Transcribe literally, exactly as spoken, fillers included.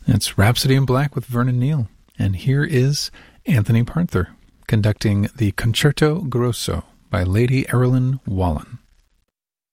It's Rhapsody in Black with Vernon Neal, and here is Anthony Parther conducting the Concerto Grosso by Lady Erilyn Wallen.